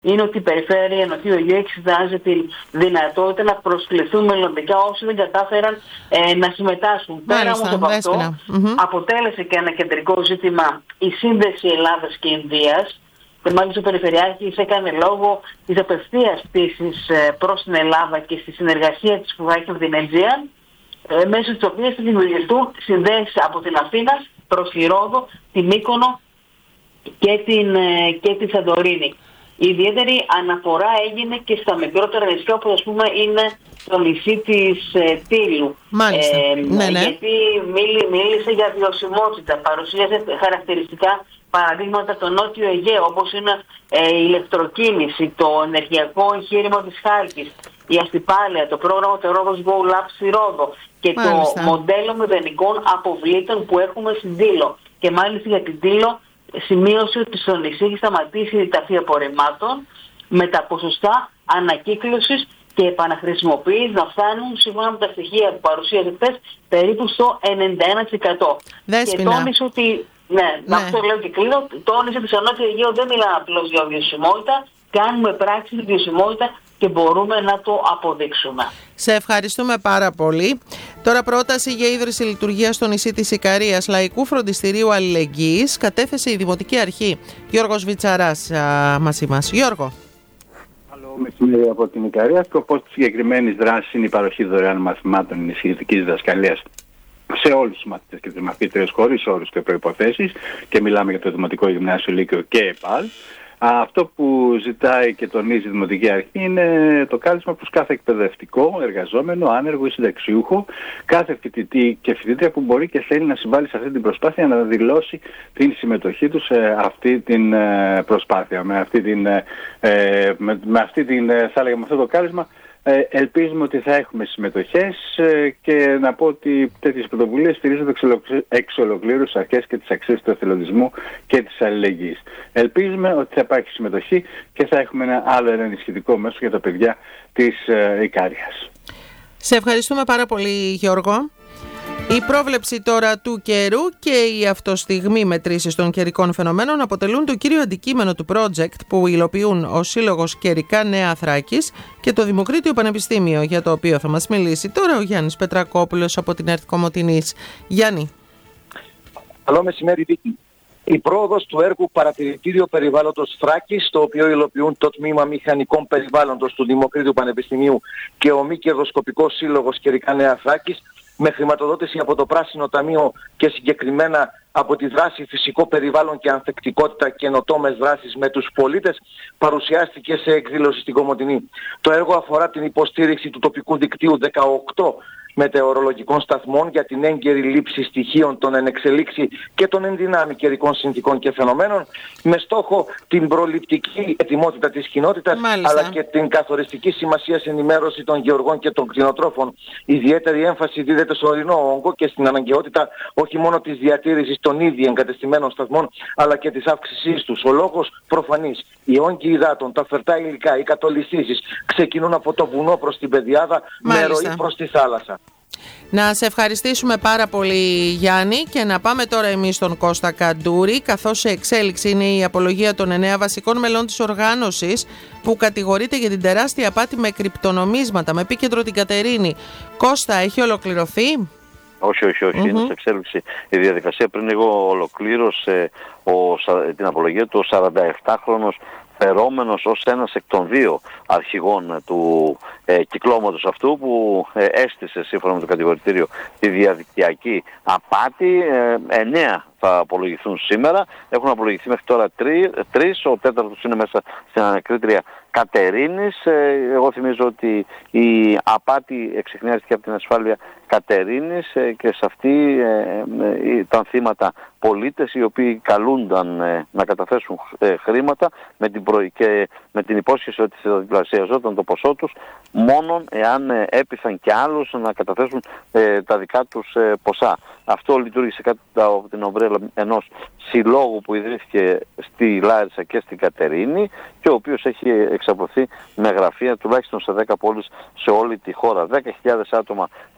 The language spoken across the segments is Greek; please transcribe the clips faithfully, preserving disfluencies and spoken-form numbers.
είναι ότι η περιφέρεια Νοτιού Αιγαίου εξετάζει τη δυνατότητα να προσκληθούν μελλοντικά όσοι δεν κατάφεραν ε, να συμμετάσχουν. Πέρα όμως από αυτό, mm-hmm. αποτέλεσε και ένα κεντρικό ζήτημα η σύνδεση Ελλάδας και Ινδίας. Και μάλιστα ο Περιφερειάρχης έκανε λόγο της απευθείας πτήσης προς την Ελλάδα και στη συνεργασία της που θα έχει με την Aegean, ε, μέσω της οποίας θα δημιουργηθούν συνδέσεις από την Αθήνα προς τη Ρόδο, τη Μύκονο και την, ε, και τη Σαντορίνη. Η ιδιαίτερη αναφορά έγινε και στα μικρότερα νησιά, όπως ας πούμε είναι το νησί της ε, Τύλου. Μάλιστα. Ε, ναι, ναι. Γιατί μίλη, μίλησε για βιωσιμότητα, παρουσίασε χαρακτηριστικά παραδείγματα το Νότιο Αιγαίο, όπως είναι ε, η ηλεκτροκίνηση, το ενεργειακό εγχείρημα της Χάλκης, η αστυπάλαια, το πρόγραμμα του Ρόδος Go Lab στη Ρόδο και μάλιστα. το μοντέλο μηδενικών αποβλήτων που έχουμε στην Τύλο. Και μάλιστα για την Τύλο σημείωσε ότι στο νησί έχει σταματήσει η ταφή απορριμμάτων με τα ποσοστά ανακύκλωσης και επαναχρησιμοποίησης να φτάνουν σύμφωνα με τα στοιχεία που παρουσίασε χθες περίπου στο ενενήντα ένα τοις εκατό. Δέσποινα. Και τόνισε ότι, ναι, ναι. αυτό λέω και κλείνω, τόνισε ότι στο Νότιο Αιγαίο δεν μιλάμε απλώς για βιωσιμότητα, κάνουμε πράξη τη βιωσιμότητα και μπορούμε να το αποδείξουμε. Σε ευχαριστούμε πάρα πολύ. Τώρα πρόταση για ίδρυση λειτουργίας στο νησί της Ικαρίας Λαϊκού Φροντιστηρίου Αλληλεγγύης κατέθεσε η Δημοτική Αρχή. Γιώργος Βιτσαράς α, μαζί μας. Γιώργο. Καλό μεσημέρι από την Ικαρία. Σκοπός της συγκεκριμένης δράσης είναι η παροχή δωρεάν μαθημάτων ενισχυτικής διδασκαλίας σε όλους τους μαθητές και τις μαθήτριες χωρίς όρους και προϋποθέσεις, και μιλάμε για το Δημοτικό Γυμνάσιο, Λύκειο και ΕΠΑΛ. Αυτό που ζητάει και τονίζει η Δημοτική Αρχή είναι το κάλεσμα προς κάθε εκπαιδευτικό, εργαζόμενο, άνεργο ή συνταξιούχο, κάθε φοιτητή και φοιτήτρια που μπορεί και θέλει να συμβάλλει σε αυτή την προσπάθεια να δηλώσει την συμμετοχή του σε αυτή την προσπάθεια. Με αυτή την, με, με αυτή την, θα έλεγα, με αυτό το κάλεσμα, Ε, ελπίζουμε ότι θα έχουμε συμμετοχές ε, και να πω ότι τέτοιες πρωτοβουλίες στηρίζονται εξ ολοκλήρου στις αρχές και τις αξίες του εθελοντισμού και της αλληλεγγύης. Ελπίζουμε ότι θα υπάρχει συμμετοχή και θα έχουμε ένα άλλο ένα ενισχυτικό μέσο για τα παιδιά της ε, Ικάριας. Σε ευχαριστούμε πάρα πολύ, Γιώργο. Η πρόβλεψη τώρα του καιρού και η αυτοστιγμή μετρήσεις των καιρικών φαινομένων αποτελούν το κύριο αντικείμενο του project που υλοποιούν ο Σύλλογος Καιρικά Νέα Θράκης και το Δημοκρίτιο Πανεπιστήμιο, για το οποίο θα μας μιλήσει τώρα ο Γιάννης Πετρακόπουλος από την ΕΡΤ Κομοτηνής. Γιάννη. Καλό μεσημέρι, Βίκη. Η πρόοδος του έργου Παρατηρητήριο Περιβάλλοντος Θράκης, το οποίο υλοποιούν το Τμήμα Μηχανικών Περιβάλλοντος του Δημοκρίτιου Πανεπιστημίου και ο Μη Κερδοσκοπικός Σύλλογος Καιρικά Νέα Θράκης, με χρηματοδότηση από το Πράσινο Ταμείο και συγκεκριμένα από τη δράση Φυσικό Περιβάλλον και Ανθεκτικότητα, καινοτόμες δράσεις με τους πολίτες, παρουσιάστηκε σε εκδήλωση στην Κομοτηνή. Το έργο αφορά την υποστήριξη του τοπικού δικτύου δεκαοκτώ μετεωρολογικών σταθμών για την έγκαιρη λήψη στοιχείων των ενεξελίξη και των ενδυνάμει καιρικών συνθηκών και φαινομένων, με στόχο την προληπτική ετοιμότητα της κοινότητας, Μάλιστα. αλλά και την καθοριστική σημασία ενημέρωση των γεωργών και των κτηνοτρόφων. Ιδιαίτερη έμφαση δίδεται στο ορεινό όγκο και στην αναγκαιότητα όχι μόνο της διατήρησης των ήδη εγκατεστημένων σταθμών, αλλά και της αύξησής τους. Ο λόγος προφανής. Οι όγκοι υδάτων, τα φερτά υλικά, οι κατολιστήσεις ξεκινούν από το βουνό προς την πεδιάδα, με ροή προς τη θάλασσα. Να σε ευχαριστήσουμε πάρα πολύ, Γιάννη, και να πάμε τώρα εμείς στον Κώστα Καντούρη, καθώς σε εξέλιξη είναι η απολογία των εννέα βασικών μελών της οργάνωσης που κατηγορείται για την τεράστια απάτη με κρυπτονομίσματα, με επίκεντρο την Κατερίνη. Κώστα, έχει ολοκληρωθεί? Όχι, όχι, όχι. Mm-hmm. Είναι σε εξέλιξη η διαδικασία. Πριν λίγο ολοκλήρωσε ο, την απολογία του ο σαρανταεπτάχρονος φερόμενος ως ένας εκ των δύο αρχηγών του ε, κυκλώματος αυτού που ε, έστησε σύμφωνα με το κατηγορητήριο τη διαδικτυακή απάτη. Ε, εννέα θα απολογηθούν σήμερα. Έχουν απολογηθεί μέχρι τώρα τρει, τρεις. Ο τέταρτος είναι μέσα στην ανακρίτρια Κατερίνης. Ε, εγώ θυμίζω ότι η απάτη εξεχνιάστηκε από την ασφάλεια Κατερίνης ε, και σε αυτή ε, ε, ήταν θύματα πολίτες οι οποίοι καλούνταν ε, να καταθέσουν ε, χρήματα με την, προ... και με την υπόσχεση ότι θα διπλασιαζόταν το ποσό τους μόνον εάν ε, έπειθαν και άλλους να καταθέσουν ε, τα δικά τους ε, ποσά. Αυτό λειτουργήσε κάτω από την ομπρέλα ενός συλλόγου που ιδρύθηκε στη Λάρισα και στην Κατερίνη και ο οποίος έχει εξαπλωθεί με γραφεία τουλάχιστον σε δέκα πόλεις σε όλη τη χώρα. δέκα χιλιάδες άτομα κατέθεσαν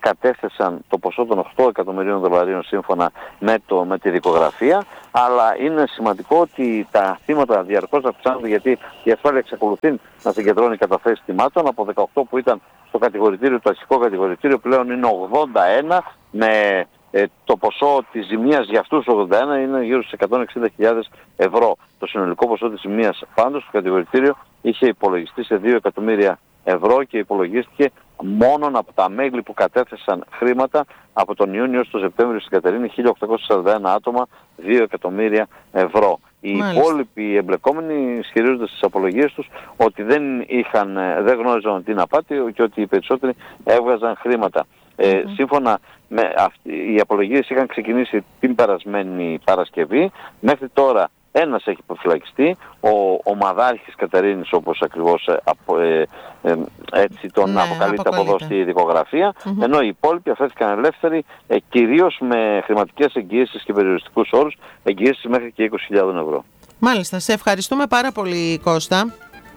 κατέθεσαν το ποσό των οκτώ εκατομμυρίων δολαρίων σύμφωνα με, το, με τη δικογραφία, αλλά είναι σημαντικό ότι τα θύματα διαρκώς αυξάνονται, γιατί η ασφάλεια εξακολουθεί να συγκεντρώνει καταθέσεις θυμάτων. Από δεκαοκτώ που ήταν στο κατηγορητήριο, το αρχικό κατηγορητήριο, πλέον είναι ογδόντα ένα, με ε, το ποσό της ζημίας για αυτούς τους ογδόντα ένα είναι γύρω στις εκατόν εξήντα χιλιάδες ευρώ. Το συνολικό ποσό της ζημίας πάντως στο κατηγορητήριο είχε υπολογιστεί σε δύο εκατομμύρια ευρώ και υπολογίστηκε μόνον από τα μέλη που κατέθεσαν χρήματα από τον Ιούνιο έως τον Σεπτέμβριο στην Κατερίνη, χίλια οκτακόσια σαράντα ένα άτομα, δύο εκατομμύρια ευρώ. Οι Μάλιστα. υπόλοιποι εμπλεκόμενοι ισχυρίζονται στις απολογίες τους ότι δεν, είχαν, δεν γνώριζαν την απάτη και ότι οι περισσότεροι έβγαζαν χρήματα. Mm-hmm. Ε, σύμφωνα με αυτή, οι απολογίες είχαν ξεκινήσει την περασμένη Παρασκευή. Μέχρι τώρα ένας έχει υποφυλακιστεί, ο ομαδάρχης Κατερίνης, όπως ακριβώς ε, ε, ε, έτσι τον ναι, αποκαλείται από εδώ στη δικογραφία, mm-hmm. ενώ οι υπόλοιποι αφέθηκαν ελεύθεροι, ε, κυρίως με χρηματικές εγγυήσεις και περιοριστικούς όρους, εγγυήσεις μέχρι και είκοσι χιλιάδες ευρώ. Μάλιστα, σε ευχαριστούμε πάρα πολύ, Κώστα.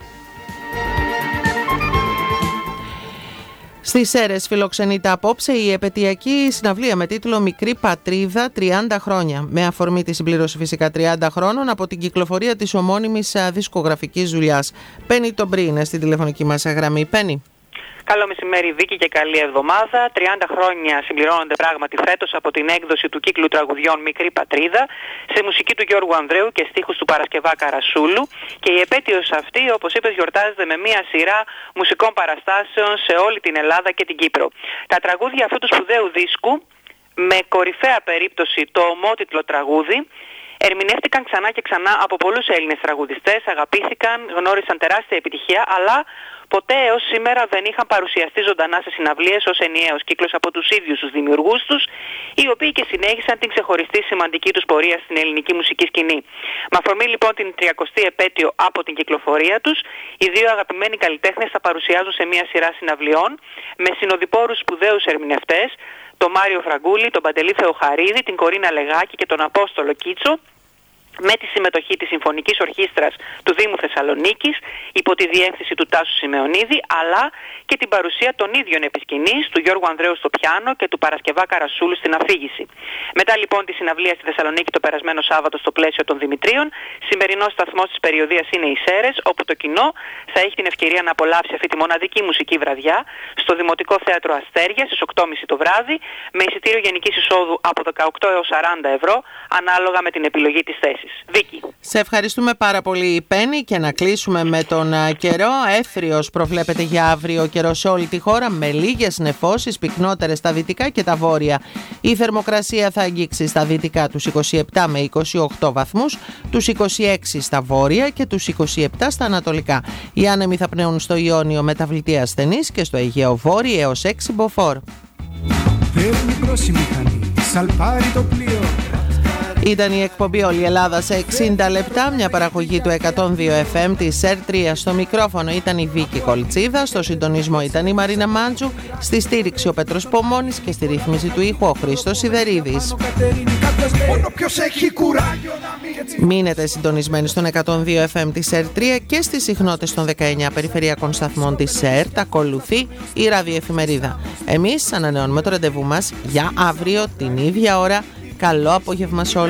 Στις Σέρρες φιλοξενείται απόψε η επετειακή συναυλία με τίτλο «Μικρή Πατρίδα τριάντα χρόνια», με αφορμή τη συμπλήρωση φυσικά τριάντα χρόνων από την κυκλοφορία της ομώνυμης δισκογραφικής δουλειάς. Πέννη Τομπρί είναι στην τηλεφωνική μας γραμμή. Πέννη. Καλό μεσημέρι, Βίκη, και καλή εβδομάδα. τριάντα χρόνια συμπληρώνονται πράγματι φέτος από την έκδοση του κύκλου τραγουδιών «Μικρή Πατρίδα» σε μουσική του Γιώργου Ανδρέου και στίχους του Παρασκευά Καρασούλου. Και η επέτειος αυτή, όπως είπες, γιορτάζεται με μία σειρά μουσικών παραστάσεων σε όλη την Ελλάδα και την Κύπρο. Τα τραγούδια αυτού του σπουδαίου δίσκου, με κορυφαία περίπτωση το ομότιτλο τραγούδι, ερμηνεύτηκαν ξανά και ξανά από πολλούς Έλληνες τραγουδιστές, αγαπήθηκαν, γνώρισαν τεράστια επιτυχία, αλλά ποτέ έως σήμερα δεν είχαν παρουσιαστεί ζωντανά σε συναυλίες ως ενιαίος κύκλος από τους ίδιους τους δημιουργούς τους, οι οποίοι και συνέχισαν την ξεχωριστή σημαντική τους πορεία στην ελληνική μουσική σκηνή. Με αφορμή λοιπόν την τριακοστή επέτειο από την κυκλοφορία τους, οι δύο αγαπημένοι καλλιτέχνες θα παρουσιάζουν σε μια σειρά συναυλιών με συνοδοιπόρους σπουδαίους ερμηνευτές, τον Μάριο Φραγκούλη, τον Παντελή Θεοχαρίδη, την Κορίνα Λεγάκη και τον Απόστολο Κίτσο, με τη συμμετοχή της Συμφωνικής Ορχήστρας του Δήμου Θεσσαλονίκης υπό τη διεύθυνση του Τάσου Σιμεωνίδη, αλλά και την παρουσία των ίδιων επισκηνής του Γιώργου Ανδρέου στο πιάνο και του Παρασκευά Καρασούλου στην αφήγηση. Μετά λοιπόν τη συναυλία στη Θεσσαλονίκη το περασμένο Σάββατο στο πλαίσιο των Δημητρίων, σημερινός σταθμός της περιοδίας είναι οι Σέρρες, όπου το κοινό θα έχει την ευκαιρία να απολαύσει αυτή τη μοναδική μουσική βραδιά στο Δημοτικό Θέατρο Αστέρια στις οκτώ και μισή το βράδυ, με εισιτήριο γενικής εισόδου από δεκαοκτώ έως σαράντα ευρώ, ανάλογα με την επιλογή της θέσης. Βίκη. Σε ευχαριστούμε πάρα πολύ, Πέννη, και να κλείσουμε με τον καιρό. Εύθριος προβλέπεται για αύριο καιρό σε όλη τη χώρα, με λίγες νεφώσεις, πυκνότερες στα δυτικά και τα βόρεια. Η θερμοκρασία θα αγγίξει στα δυτικά τους είκοσι επτά με είκοσι οκτώ βαθμούς, τους είκοσι έξι στα βόρεια και τους είκοσι επτά στα ανατολικά. Οι άνεμοι θα πνέουν στο Ιόνιο μεταβλητή ασθενής και στο Αιγαίο Βόρειο έως έξι μποφόρ. Ήταν η εκπομπή «Όλη η Ελλάδα σε εξήντα λεπτά», μια παραγωγή του εκατόν δύο εφ εμ της ΕΡ τρία. Στο μικρόφωνο ήταν η Βίκη Κολτσίδα, στο συντονισμό ήταν η Μαρίνα Μάντζου, στη στήριξη ο Πέτρος Πομώνης και στη ρύθμιση του ήχου ο Χρήστος Σιδερίδης. Μείνετε συντονισμένοι στον εκατόν δύο εφ εμ της ΕΡ τρία και στις συχνότητες των δεκαεννιά περιφερειακών σταθμών της ΕΡ. Τα ακολουθεί η ραδιοεφημερίδα. Εμείς ανανεώνουμε το ραντεβού μας για αύριο την ίδια ώρα. Καλό απόγευμα σε όλους.